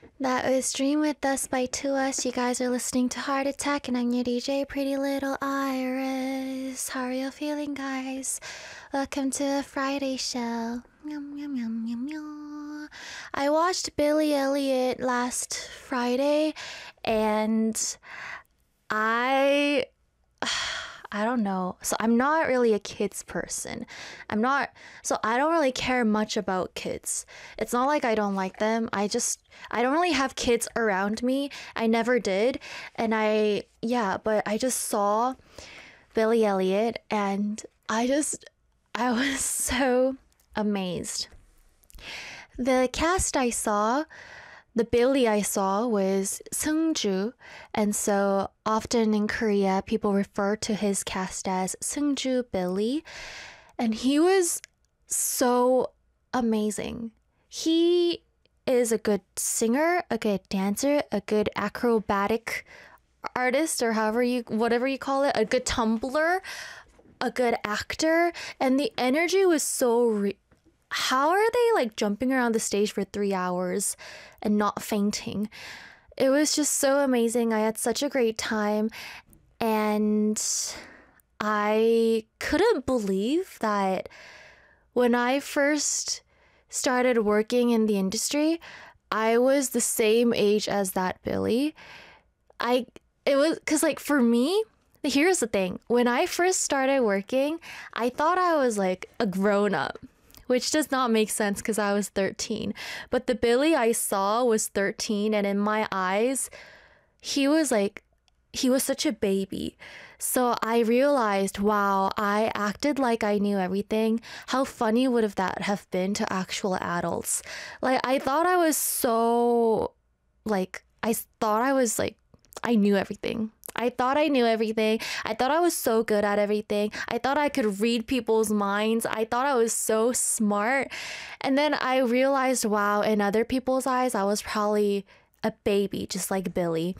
That was Dream With Us by Tuas. You guys are listening to Heart Attack, and I'm your DJ, Pretty Little Iris. How are you feeling, guys? Welcome to the Friday show. Yum, yum, yum, yum, yum. I watched Billy Elliot last Friday, and I I don't know. So I'm not really a kids person. So I don't really care much about kids. It's not like I don't like them. I don't really have kids around me. I never did. But I just saw Billy Elliot and I was so amazed. The cast I saw, the Billy I saw was Seungju, and so often in Korea, people refer to his cast as Seungju Billy, and he was so amazing. He is a good singer, a good dancer, a good acrobatic artist, or whatever you call it, a good tumbler, a good actor, and the energy was how are they like jumping around the stage for 3 hours and not fainting? It was just so amazing. I had such a great time, and I couldn't believe that when I first started working in the industry, I was the same age as that Billy. It was because, like, for me, here's the thing. When I first started working, I thought I was like a grown up, which does not make sense because I was 13. But the Billy I saw was 13, and in my eyes, he was such a baby. So I realized, wow, I acted like I knew everything. How funny would have that have been to actual adults? Like, I thought I was so, like, I thought I was like, I knew everything. I thought I knew everything. I thought I was so good at everything. I thought I could read people's minds. I thought I was so smart. And then I realized, wow, in other people's eyes, I was probably a baby, just like Billy.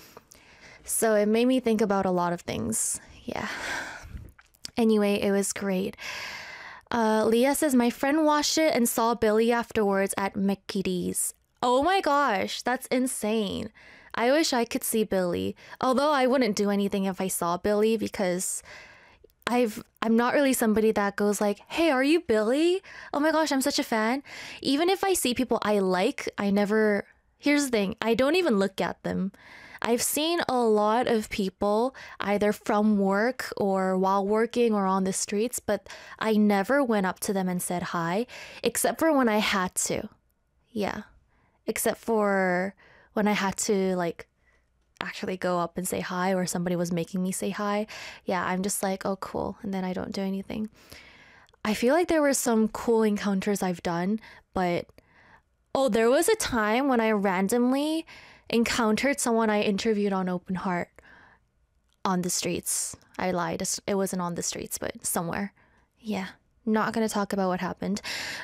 So it made me think about a lot of things. Yeah. Anyway, it was great. Leah says, my friend watched it and saw Billy afterwards at Mickey D's. Oh my gosh, that's insane. I wish I could see Billy. Although I wouldn't do anything if I saw Billy, because I'm not really somebody that goes like, hey, are you Billy? Oh my gosh, I'm such a fan. Even if I see people I like, here's the thing, I don't even look at them. I've seen a lot of people either from work or while working or on the streets, but I never went up to them and said hi, except for when I had to. Yeah. Except for when I had to, like, actually go up and say hi, or somebody was making me say hi. Yeah, I'm just like, oh, cool. And then I don't do anything. I feel like there were some cool encounters I've done, but there was a time when I randomly encountered someone I interviewed on Open Heart on the streets. I lied. It wasn't on the streets, but somewhere. Yeah, not gonna talk about what happened.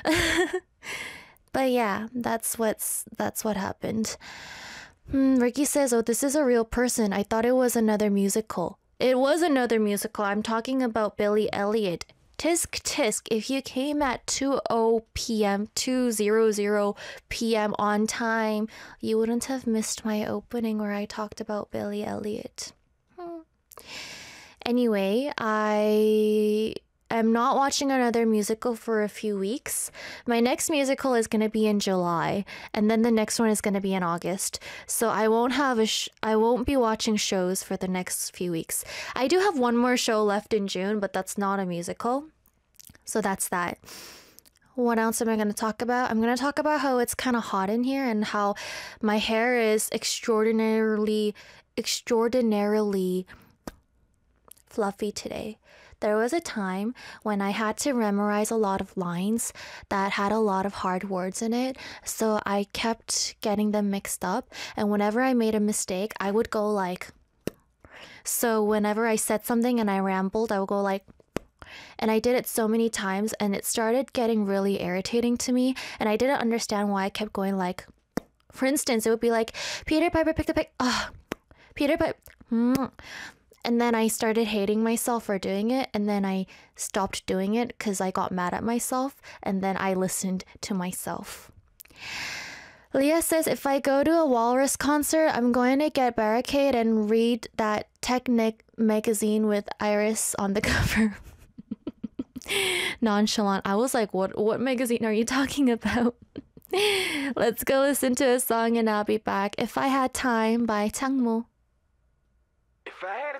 But yeah, that's what happened. Ricky says, oh, this is a real person. I thought it was another musical. It was another musical. I'm talking about Billy Elliot. Tisk tisk, if you came at 2:00 p.m., 2:00 p.m. on time, you wouldn't have missed my opening where I talked about Billy Elliot. Anyway, I'm not watching another musical for a few weeks. My next musical is going to be in July, and then the next one is going to be in August. So I won't be watching shows for the next few weeks. I do have one more show left in June, but that's not a musical. So that's that. What else am I going to talk about? I'm going to talk about how it's kind of hot in here and how my hair is extraordinarily fluffy today. There was a time when I had to memorize a lot of lines that had a lot of hard words in it, so I kept getting them mixed up, and whenever I made a mistake, I would go like... So whenever I said something and I rambled, I would go like... And I did it so many times, and it started getting really irritating to me, and I didn't understand why I kept going like... For instance, it would be like, Peter Piper picked a pick... Peter Piper... And then I started hating myself for doing it, and then I stopped doing it because I got mad at myself, and then I listened to myself. Leah says if I go to a Walrus concert, I'm going to get Barricade and read that Technic magazine with Iris on the cover. Nonchalant. I was like, what magazine are you talking about? Let's go listen to a song and I'll be back. If I Had Time by Changmo. If I had